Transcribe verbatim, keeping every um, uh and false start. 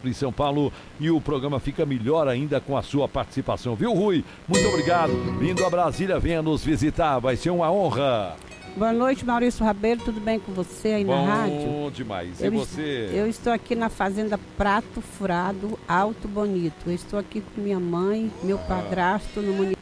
Metrópole e São Paulo. E o programa fica melhor ainda com a sua participação, viu, Rui? Muito obrigado. Vindo a Brasília, venha nos visitar, vai ser uma honra. Boa noite, Maurício Rabelo, tudo bem com você aí Bom na rádio? Bom demais. E eu você? Est- eu estou aqui na Fazenda Prato Furado, Alto Bonito. Eu estou aqui com minha mãe, meu padrasto no município.